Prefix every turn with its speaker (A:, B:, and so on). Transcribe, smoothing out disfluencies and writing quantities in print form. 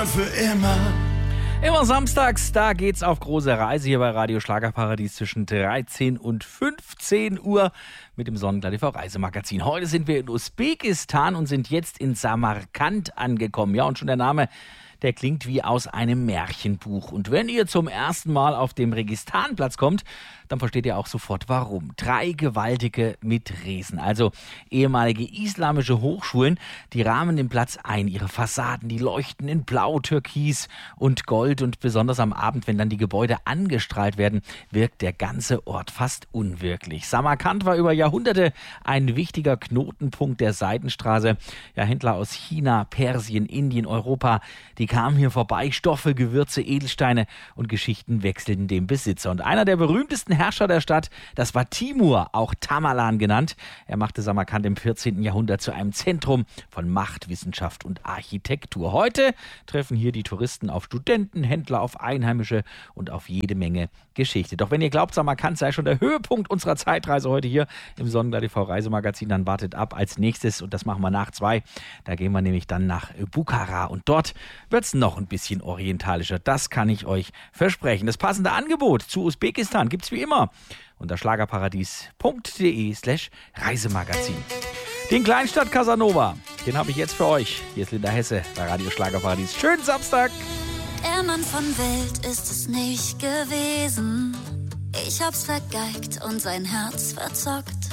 A: mal für immer.
B: Immer samstags, da geht's auf große Reise hier bei Radio Schlagerparadies zwischen 13 und 15 Uhr mit dem Sonnenglad TV Reisemagazin. Heute sind wir in Usbekistan und sind jetzt in Samarkand angekommen. Ja, und schon der Name, der klingt wie aus einem Märchenbuch. Und wenn ihr zum ersten Mal auf dem Registanplatz kommt, dann versteht ihr auch sofort warum. 3 gewaltige Mitresen, also ehemalige islamische Hochschulen, die rahmen den Platz ein. Ihre Fassaden, die leuchten in Blau, Türkis und Gold. Und besonders am Abend, wenn dann die Gebäude angestrahlt werden, wirkt der ganze Ort fast unwirklich. Samarkand war über Jahrhunderte ein wichtiger Knotenpunkt der Seidenstraße. Ja, Händler aus China, Persien, Indien, Europa, die kamen hier vorbei. Stoffe, Gewürze, Edelsteine und Geschichten wechselten den Besitzer. Und einer der berühmtesten Herrscher der Stadt, das war Timur, auch Tamerlan genannt. Er machte Samarkand im 14. Jahrhundert zu einem Zentrum von Macht, Wissenschaft und Architektur. Heute treffen hier die Touristen auf Studenten, Händler, auf Einheimische und auf jede Menge Geschichte. Doch wenn ihr glaubt, Samarkand sei schon der Höhepunkt unserer Zeitreise heute hier im Sonnenglad TV Reisemagazin, dann wartet ab als nächstes, und das machen wir nach 2. Da gehen wir nämlich dann nach Bukhara und dort wird es noch ein bisschen orientalischer. Das kann ich euch versprechen. Das passende Angebot zu Usbekistan gibt es wie immer unter schlagerparadies.de/Reisemagazin. Den Kleinstadt Casanova, den habe ich jetzt für euch. Hier ist Linda Hesse bei Radio Schlagerparadies. Schönen Samstag!
C: Der Mann von Welt ist es nicht gewesen. Ich hab's vergeigt und sein Herz verzockt.